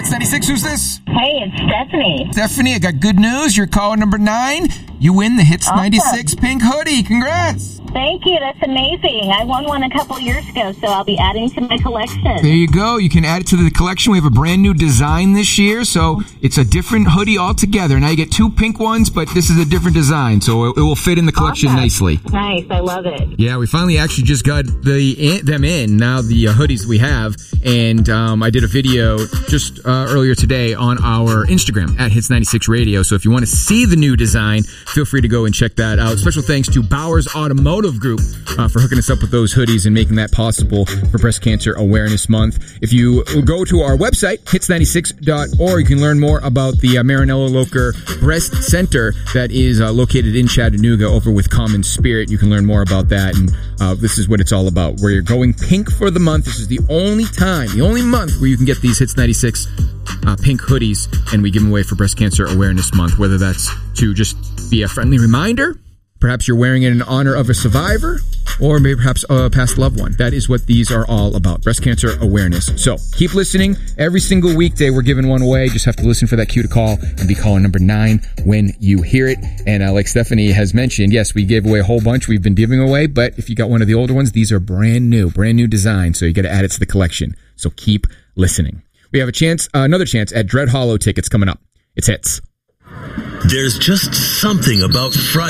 Hits 96, who's this? Hey, it's Stephanie. Stephanie, I got good news. You're caller number 9. You win the Hits Awesome. 96 pink hoodie. Congrats. Thank you. That's amazing. I won one a couple years ago, so I'll be adding to my collection. There you go. You can add it to the collection. We have a brand new design this year, so it's a different hoodie altogether. Now you get 2 pink ones, but this is a different design, so it will fit in the collection nicely. Nice. I love it. Yeah, we finally actually just got them in, now the hoodies we have, and I did a video just earlier today on our Instagram, at Hits96 Radio, so if you want to see the new design, feel free to go and check that out. Special thanks to Bowers Automotive Group for hooking us up with those hoodies and making that possible for Breast Cancer Awareness Month. If you go to our website, hits96.org, you can learn more about the Marinello Locher Breast Center that is located in Chattanooga over with Common Spirit. You can learn more about that, and this is what it's all about. Where you're going pink for the month. This is the only month where you can get these Hits 96 pink hoodies, and we give them away for Breast Cancer Awareness Month, whether that's to just be a friendly reminder, perhaps you're wearing it in honor of a survivor, or maybe perhaps a past loved one. That is what these are all about, breast cancer awareness. So keep listening. Every single weekday we're giving one away. Just have to listen for that cue to call and be caller number 9 when you hear it. And like Stephanie has mentioned, yes, we gave away a whole bunch we've been giving away, but if you got one of the older ones, these are brand new design, so you got to add it to the collection. So keep listening. We have another chance at Dread Hollow tickets coming up. It's Hits. There's just something about Friday.